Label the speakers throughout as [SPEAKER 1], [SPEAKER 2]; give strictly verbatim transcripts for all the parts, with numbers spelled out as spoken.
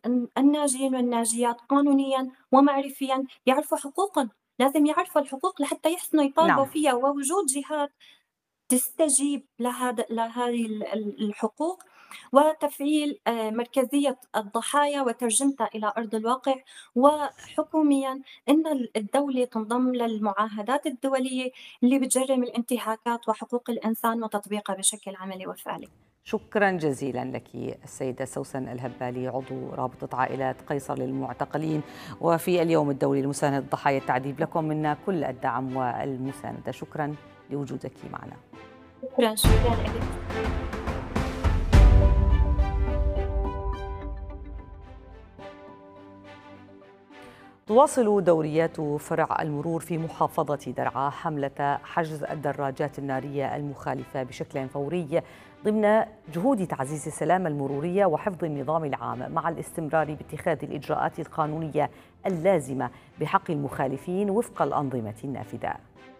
[SPEAKER 1] الناجين والناجيات قانونيًا ومعرفيًا يعرفوا حقوقهم، لازم يعرفوا الحقوق لحتى يحسنوا يطالبوا
[SPEAKER 2] نعم.
[SPEAKER 1] فيها، ووجود جهات تستجيب لهذا لهذه ال ال الحقوق، وتفعيل آآ مركزية الضحايا وترجمتها إلى أرض الواقع، وحكوميًا إن ال الدولة تنضم للمعاهدات الدولية اللي بتجرم الانتهاكات وحقوق الإنسان وتطبيقها بشكل عملي وفعلي.
[SPEAKER 2] شكرا جزيلا لك السيدة سوسن الهبالي، عضو رابطة عائلات قيصر للمعتقلين، وفي اليوم الدولي لمساندة ضحايا التعذيب لكم منا كل الدعم والمساندة. شكرا لوجودك معنا.
[SPEAKER 1] شكرًا، شكرًا إلِك.
[SPEAKER 2] تواصل دوريات فرع المرور في محافظة درعا حملة حجز الدراجات النارية المخالفة بشكل فوري ضمن جهود تعزيز السلامة المرورية وحفظ النظام العام، مع الاستمرار باتخاذ الإجراءات القانونية اللازمة بحق المخالفين وفق الأنظمة النافذة.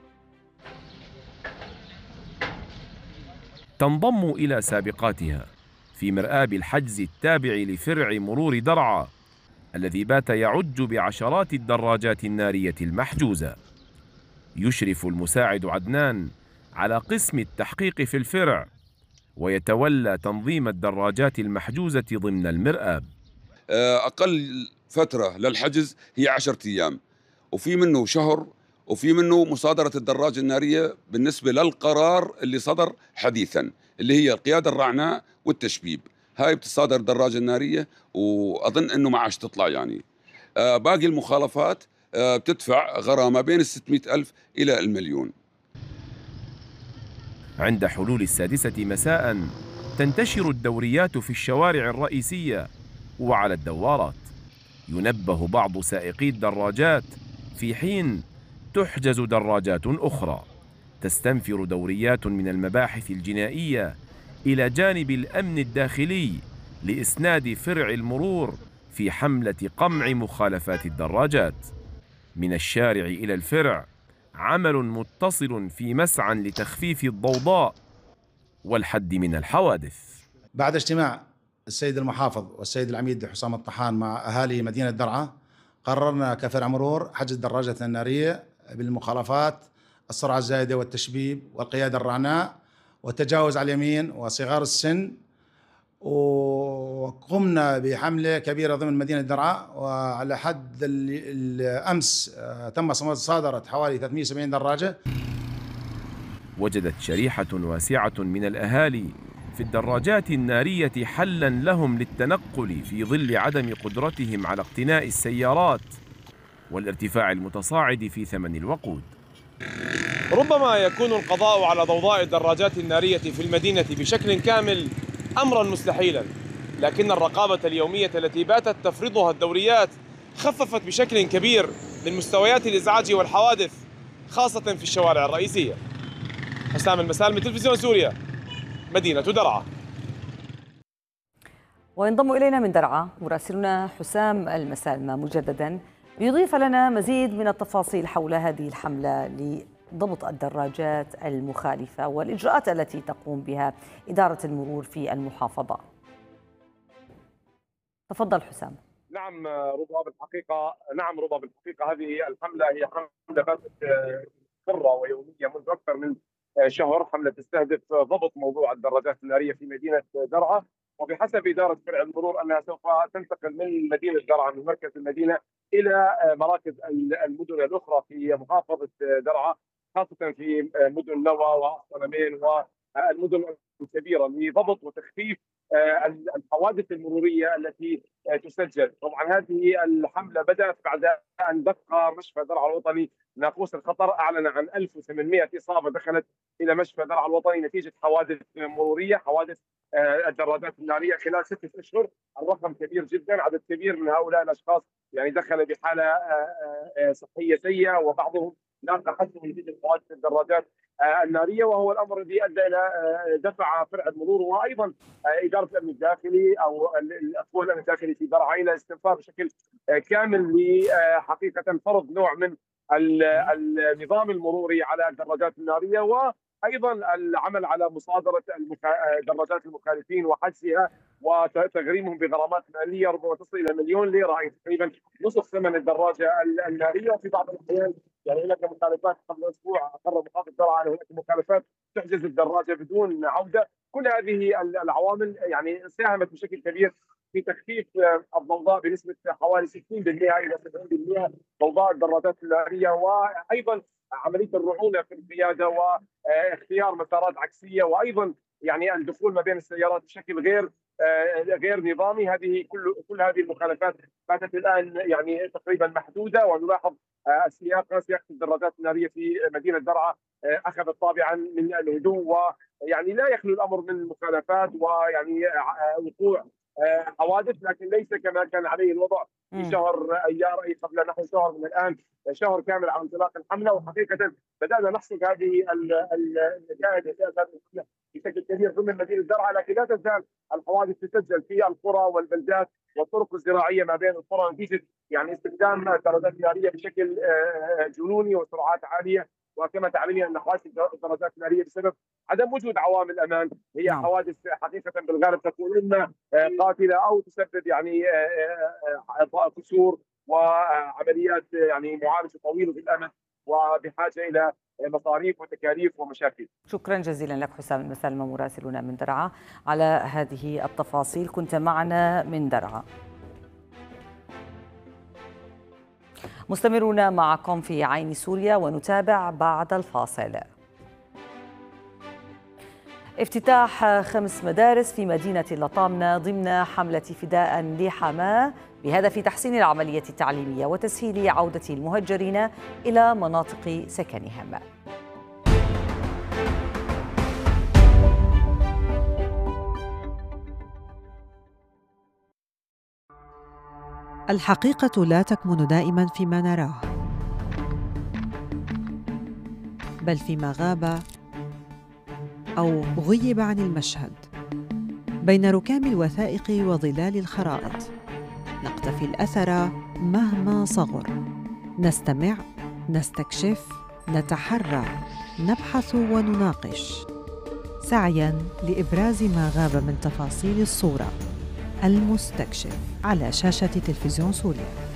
[SPEAKER 3] تنضم إلى سابقاتها في مرآب الحجز التابع لفرع مرور درعا الذي بات يعج بعشرات الدراجات النارية المحجوزة. يشرف المساعد عدنان على قسم التحقيق في الفرع، ويتولى تنظيم الدراجات المحجوزة ضمن المرآب.
[SPEAKER 4] أقل فترة للحجز هي عشرة أيام، وفي منه شهر، وفي منه مصادرة الدراجة النارية بالنسبة للقرار اللي صدر حديثا اللي هي القيادة الرعناء والتشبيب. هاي بتصادر الدراجة النارية، وأظن أنه ما عادش تطلع يعني. آه باقي المخالفات آه بتدفع غرامة بين الستمائة ألف إلى المليون.
[SPEAKER 3] عند حلول السادسة مساء تنتشر الدوريات في الشوارع الرئيسية وعلى الدوارات. ينبه بعض سائقي الدراجات في حين تحجز دراجات أخرى. تستنفر دوريات من المباحث الجنائية إلى جانب الأمن الداخلي لإسناد فرع المرور في حملة قمع مخالفات الدراجات. من الشارع إلى الفرع عمل متصل في مسعى لتخفيف الضوضاء والحد من الحوادث.
[SPEAKER 5] بعد اجتماع السيد المحافظ والسيد العميد حسام الطحان مع أهالي مدينة درعا، قررنا كفرع مرور حجز الدراجة النارية بالمخالفات السرعة الزائدة والتشبيب والقيادة الرعناء والتجاوز على اليمين وصغار السن. وقمنا بحملة كبيرة ضمن مدينة درعا، وعلى حد الأمس تم مصادرة حوالي ثلاثمائة وسبعين دراجة.
[SPEAKER 3] وجدت شريحة واسعة من الأهالي في الدراجات النارية حلاً لهم للتنقل في ظل عدم قدرتهم على اقتناء السيارات والارتفاع المتصاعد في ثمن الوقود.
[SPEAKER 6] ربما يكون القضاء على ضوضاء الدراجات النارية في المدينة بشكل كامل أمرا مستحيلا، لكن الرقابة اليومية التي باتت تفرضها الدوريات خففت بشكل كبير من مستويات الإزعاج والحوادث، خاصة في الشوارع الرئيسية. حسام المسالمي، تلفزيون سوريا، مدينة درعا.
[SPEAKER 2] وينضم إلينا من درعا مراسلنا حسام المسالمة مجددا ليضيف لنا مزيد من التفاصيل حول هذه الحملة لضبط الدراجات المخالفة والإجراءات التي تقوم بها إدارة المرور في المحافظة. تفضل حسام.
[SPEAKER 6] نعم رضا، بالحقيقة نعم رضا بالحقيقة هذه الحملة هي حملة باتت مرة ويومية منذ أكثر من شهر. حملة تستهدف ضبط موضوع الدراجات النارية في مدينة درعا، وبحسب إدارة فرع المرور أنها سوف تنتقل من مدينة درعا من مركز المدينة إلى مراكز المدن الأخرى في محافظة درعا، خاصة في مدن نوى وصنمين والمدن الكبيرة، لضبط وتخفيف الحوادث المرورية التي تسجل. طبعا هذه الحملة بدأت بعد أن دق مشفى درعا الوطني ناقوس الخطر، أعلن عن ألف وثمانمائة إصابة دخلت إلى مشفى درعا الوطني نتيجة حوادث مرورية، حوادث الدراجات النارية خلال ستة أشهر. الرقم كبير جدا، عدد كبير من هؤلاء الأشخاص يعني دخل بحالة صحية سيئة، وبعضهم لاقى حتى نتيجة حوادث الدراجات النارية، وهو الأمر الذي أدى إلى دفع فرع المرور وأيضا إدارة الأمن الداخلي أو الأخوة الأمن الداخلي في درعا إلى استنفار بشكل كامل لحقيقة فرض نوع من النظام المروري على الدراجات النارية، ايضا العمل على مصادره المكا... دراجات المخالفين وحجزها وتغريمهم بغرامات ماليه ربما تصل الى مليون ليره، اي تقريبا نصف ثمن الدراجه الناريه. وفي بعض الاحيان يعني هناك مخالفات، قبل اسبوع اقر محافظ درعا هناك مخالفات تحجز الدراجه بدون عوده. كل هذه العوامل يعني ساهمت بشكل كبير في تخفيف الضوضاء بنسبه حوالي ستين بالمئة الى سبعين بالمئة ضوضاء الدراجات الناريه، وايضا عمليه الرعونه في القياده واختيار مسارات عكسيه، وايضا يعني الدخول ما بين السيارات بشكل غير غير نظامي. هذه كل كل هذه المخالفات باتت الان يعني تقريبا محدوده، ونلاحظ السياق سياق الدراجات الناريه في مدينه درعا اخذت طابعا من الهدوء، ويعني لا يخلو الامر من المخالفات ويعني وقوع حوادث، لكن ليس كما كان عليه الوضع في شهر ايار، اي قبل نحو شهر من الان، شهر كامل على انطلاق الحمله. وحقيقه بدانا نحصد هذه النتائج بشكل كبير ضمن مدينه درعا، لكن لا تزال الحوادث تسجل في القرى والبلدات والطرق الزراعيه ما بين القرى نتيجه يعني استخدام الدراجات الناريه بشكل جنوني وسرعات عاليه. وكما تعلمين ان حوادث الدراجات الناريه بسبب عدم وجود عوامل امان هي نعم. حوادث حقيقه بالغالب تكون اما قاتله او تسبب يعني كسور وعمليات يعني معالجه طويله الامد وبحاجه الى مصاريف وتكاليف ومشاكل.
[SPEAKER 2] شكرا جزيلا لك حسام المسالمة مراسلنا من درعا على هذه التفاصيل، كنت معنا من درعا. مستمرون معكم في عين سوريا ونتابع بعد الفاصل. افتتاح خمس مدارس في مدينة لطامنة ضمن حملة فداء لحماة بهدف تحسين العملية التعليمية وتسهيل عودة المهجرين إلى مناطق سكنهم.
[SPEAKER 7] الحقيقة لا تكمن دائما فيما نراه، بل فيما غاب أو غيب عن المشهد. بين ركام الوثائق وظلال الخرائط نقتفي الأثر مهما صغر، نستمع، نستكشف، نتحرى، نبحث ونناقش، سعياً لإبراز ما غاب من تفاصيل الصورة. المستكشف على شاشة تلفزيون سوريا.